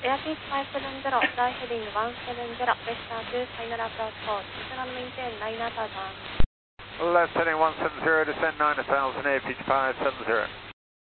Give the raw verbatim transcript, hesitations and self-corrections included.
Airbus five seven zero, fly heading one seven zero, west to final approach for internal maintain nine thousand. Left heading one seven zero, descend nine thousand, A P five seven zero.